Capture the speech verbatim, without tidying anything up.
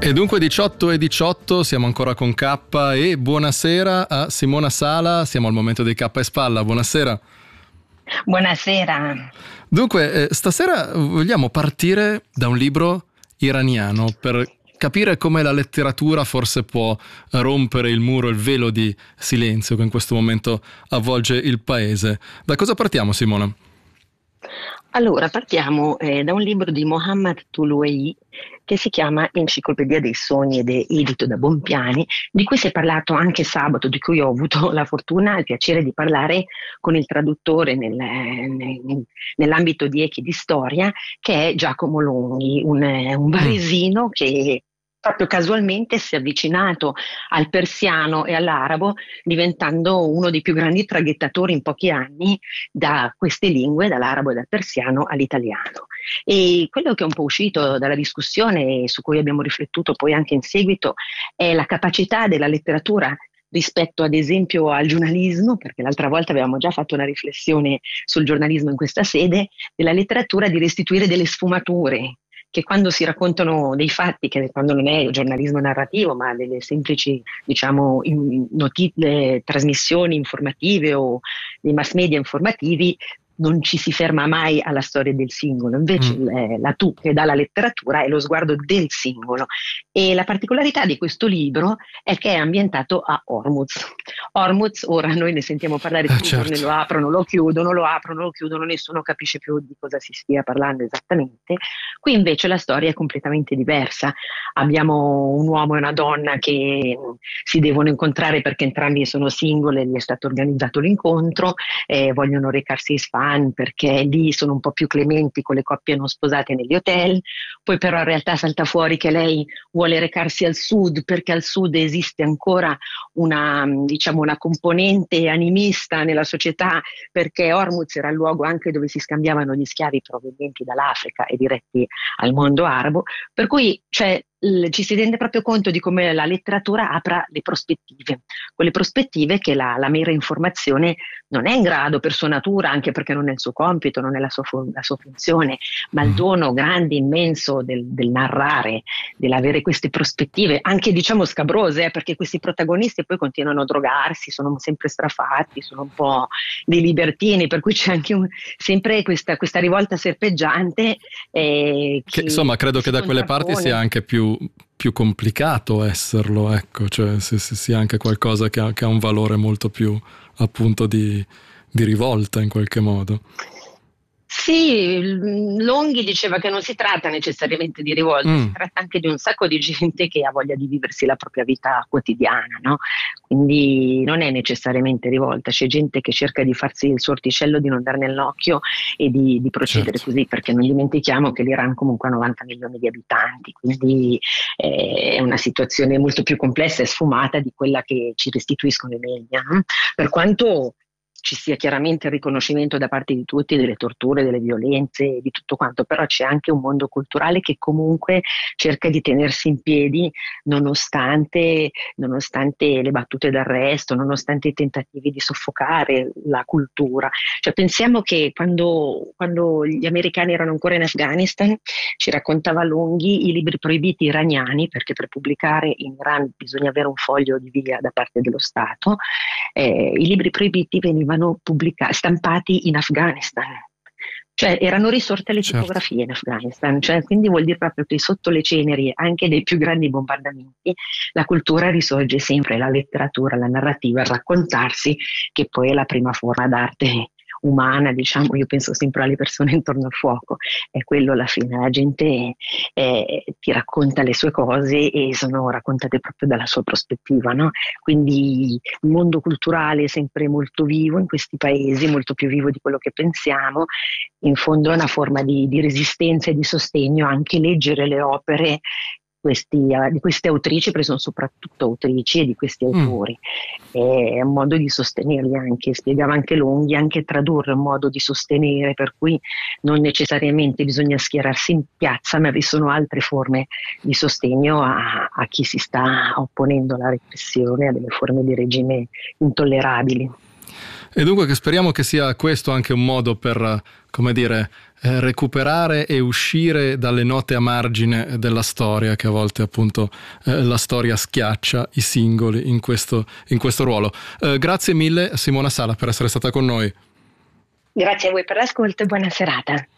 E dunque diciotto e diciotto, siamo ancora con K e buonasera a Simona Sala, siamo al momento dei K e Spalla, buonasera. Buonasera. Dunque, eh, stasera vogliamo partire da un libro iraniano per capire come la letteratura forse può rompere il muro, il velo di silenzio che in questo momento avvolge il paese. Da cosa partiamo, Simona? Allora, partiamo eh, da un libro di Mohammad Tuluei che si chiama Enciclopedia dei sogni ed è edito da Bompiani, di cui si è parlato anche sabato, di cui ho avuto la fortuna e il piacere di parlare con il traduttore nel, nel, nell'ambito di Echi di Storia, che è Giacomo Longhi, un, un varesino che proprio casualmente si è avvicinato al persiano e all'arabo, diventando uno dei più grandi traghettatori in pochi anni da queste lingue, dall'arabo e dal persiano all'italiano. E quello che è un po' uscito dalla discussione, su cui abbiamo riflettuto poi anche in seguito, è la capacità della letteratura rispetto ad esempio al giornalismo, perché l'altra volta avevamo già fatto una riflessione sul giornalismo in questa sede, della letteratura di restituire delle sfumature, che quando si raccontano dei fatti, che quando non è giornalismo narrativo, ma delle semplici, diciamo, in, notizie, trasmissioni informative o dei mass media informativi, non ci si ferma mai alla storia del singolo. Invece mm. eh, la tu che dà la letteratura è lo sguardo del singolo. E la particolarità di questo libro è che è ambientato a Hormuz. Hormuz, ora noi ne sentiamo parlare tutti i certo. giorni, lo aprono, lo chiudono, lo aprono, lo chiudono, nessuno capisce più di cosa si stia parlando esattamente. Qui invece la storia è completamente diversa. Abbiamo un uomo e una donna che si devono incontrare perché entrambi sono singole, gli è stato organizzato l'incontro, eh, vogliono recarsi in Spagna perché lì sono un po' più clementi con le coppie non sposate negli hotel, poi però in realtà salta fuori che lei vuole recarsi al sud perché al sud esiste ancora una, diciamo, una componente animista nella società, perché Hormuz era il luogo anche dove si scambiavano gli schiavi provenienti dall'Africa e diretti al mondo arabo, per cui cioè, ci si rende proprio conto di come la letteratura apra le prospettive, quelle prospettive che la, la mera informazione non è in grado per sua natura, anche perché non è il suo compito, non è la sua, la sua funzione, ma il dono grande, immenso del, del narrare, dell'avere queste prospettive, anche diciamo scabrose, eh, perché questi protagonisti poi continuano a drogarsi, sono sempre strafatti, sono un po' dei libertini, per cui c'è anche un, sempre questa, questa rivolta serpeggiante. Eh, che, che insomma credo che da quelle parti sia anche più più complicato esserlo, ecco, cioè se, se sia anche qualcosa che ha, che ha un valore molto più appunto di, di rivolta in qualche modo. Sì, Longhi diceva che non si tratta necessariamente di rivolta, mm. si tratta anche di un sacco di gente che ha voglia di viversi la propria vita quotidiana, no? Quindi non è necessariamente rivolta, c'è gente che cerca di farsi il sorticello di non dar nell'occhio e di, di procedere certo. così, perché non dimentichiamo che l'Iran comunque ha novanta milioni di abitanti, quindi è una situazione molto più complessa e sfumata di quella che ci restituiscono i media, no? Per quanto ci sia chiaramente il riconoscimento da parte di tutti delle torture, delle violenze, di tutto quanto, però c'è anche un mondo culturale che comunque cerca di tenersi in piedi nonostante, nonostante le battute d'arresto, nonostante i tentativi di soffocare la cultura. Cioè pensiamo che quando, quando gli americani erano ancora in Afghanistan, ci raccontava Longhi i libri proibiti iraniani, perché per pubblicare in Iran bisogna avere un foglio di via da parte dello Stato, eh, i libri proibiti venivano pubblicati, stampati in Afghanistan, cioè erano risorte le certo. tipografie in Afghanistan, cioè, quindi vuol dire proprio che sotto le ceneri anche dei più grandi bombardamenti la cultura risorge sempre, la letteratura, la narrativa, il raccontarsi, che poi è la prima forma d'arte umana, diciamo. Io penso sempre alle persone intorno al fuoco, è quello alla fine, la gente eh, ti racconta le sue cose e sono raccontate proprio dalla sua prospettiva, no? Quindi il mondo culturale è sempre molto vivo in questi paesi, molto più vivo di quello che pensiamo, in fondo è una forma di, di resistenza e di sostegno anche leggere le opere questi, di queste autrici, perché sono soprattutto autrici, e di questi autori. Mm. È un modo di sostenerli anche, spiegava anche Longhi, anche tradurre è un modo di sostenere, per cui non necessariamente bisogna schierarsi in piazza, ma vi sono altre forme di sostegno a, a chi si sta opponendo alla repressione, a delle forme di regime intollerabili. E dunque che speriamo che sia questo anche un modo per come dire, eh, recuperare e uscire dalle note a margine della storia, che a volte appunto eh, la storia schiaccia i singoli in questo, in questo ruolo. Eh, grazie mille Simona Sala per essere stata con noi. Grazie a voi per l'ascolto e buona serata.